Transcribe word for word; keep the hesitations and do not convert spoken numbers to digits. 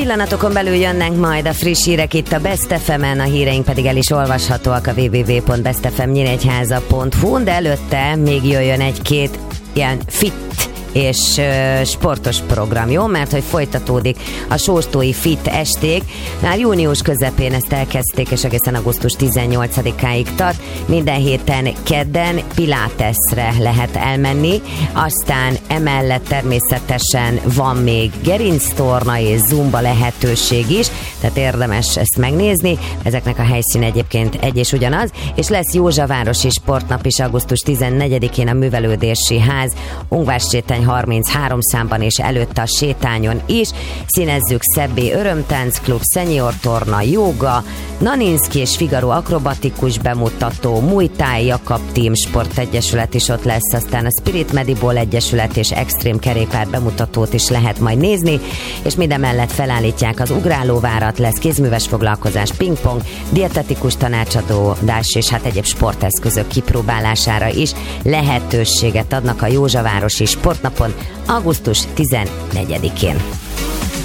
Pillanatokon belül jönnek majd a friss hírek itt a Best ef emen, a híreink pedig el is olvashatóak a double-u double-u double-u pont best f m nyíregyháza pont h u, de előtte még jöjjön egy-két ilyen fit és uh, sportos program, jó? Mert hogy folytatódik a sóstói fit esték. Már június közepén ezt elkezdték, és egészen augusztus tizennyolcadikáig tart. Minden héten kedden piláteszre lehet elmenni, aztán emellett természetesen van még gerinctorna és zumba lehetőség is, tehát érdemes ezt megnézni. Ezeknek a helyszín egyébként egy és ugyanaz, és lesz Józsavárosi Sportnap is augusztus tizennegyedikén a Művelődési Ház, Ungvársétány harminchárom számban, és előtte a sétányon is. Színezzük szebbé örömtáncklub, szeniortorna, jóga, Naninszki és Figaro akrobatikus bemutató, Muay Thai, Jakab Team Sportegyesület is ott lesz, aztán a Spirit Mediball Egyesület és Extreme kerékpár bemutatót is lehet majd nézni, és minden mellett felállítják az ugrálóvárat, lesz kézműves foglalkozás, pingpong, dietetikus tanácsadódás és hát egyéb sporteszközök kipróbálására is lehetőséget adnak a Józsavárosi Sportnapon augusztus tizennegyedikén.